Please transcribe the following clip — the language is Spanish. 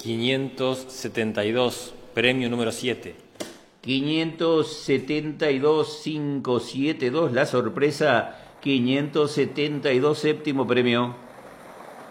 572, premio número 7. 572, 572, la sorpresa. 572, séptimo premio.